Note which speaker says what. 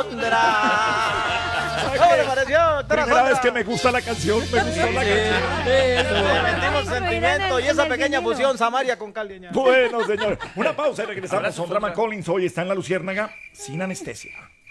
Speaker 1: alondra. ¿Cómo le pareció, doctora
Speaker 2: Primera vez
Speaker 1: Sandra?
Speaker 2: que me gusta la canción, me gustó la canción.
Speaker 1: Le metimos sentimiento y esa pequeña fusión, Samaria con Caldeña.
Speaker 2: Bueno, señor. Una pausa y regresamos. Sondra Collins hoy está en La Luciérnaga sin anestesia.